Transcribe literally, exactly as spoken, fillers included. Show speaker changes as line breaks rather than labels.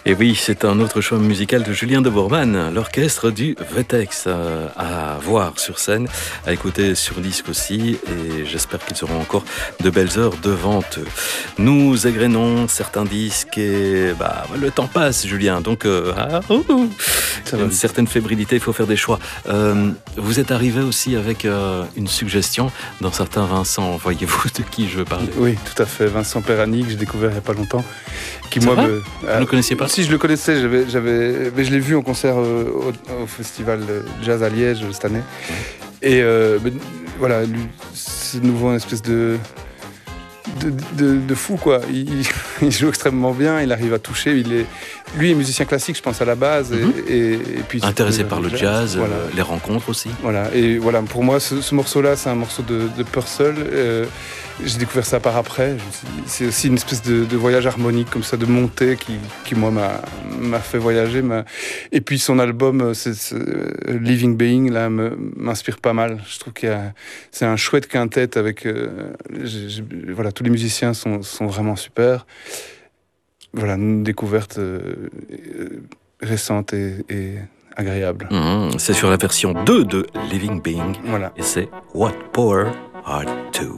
Et oui, c'est un autre choix musical de Julien de Bourman, l'orchestre du Vetex, euh, à voir sur scène, à écouter sur disque aussi, et j'espère qu'ils auront encore de belles heures devant eux. Nous égrenons certains disques et bah, le temps passe, Julien, donc euh, ah, oh, oh. Ça va, une certaine fébrilité, il faut faire des choix. Euh, vous êtes arrivé aussi avec euh, une suggestion d'un certain Vincent, voyez-vous de qui je veux parler?
Oui, tout à fait, Vincent Perani, que j'ai découvert il n'y a pas longtemps. Qui,
c'est
moi,
vrai
me,
Vous ne le connaissiez pas?
Si, je le connaissais, j'avais, j'avais, mais je l'ai vu en concert euh, au, au festival Jazz à Liège cette année. Et euh, ben, voilà, lui, c'est de nouveau une espèce de, de, de, de fou, quoi. Il, il joue extrêmement bien, il arrive à toucher. Il est, lui est musicien classique, je pense, à la base. Mm-hmm. et, et, et puis,
intéressé par le jazz, jazz
voilà.
euh, les rencontres aussi.
Voilà, et voilà, pour moi, ce, ce morceau-là, c'est un morceau de, de Purcell. Euh, J'ai découvert ça par après. C'est aussi une espèce de, de voyage harmonique, comme ça, de montée qui, qui moi, m'a, m'a fait voyager. M'a... Et puis son album, c'est, c'est Living Being, là, me, m'inspire pas mal. Je trouve qu'il y a, c'est un chouette quintet avec, euh, j'ai, j'ai, voilà, tous les musiciens sont, sont vraiment super. Voilà, une découverte euh, récente et, et agréable.
Mmh, c'est sur la version deux de Living Being.
Voilà.
Et c'est What Power Heart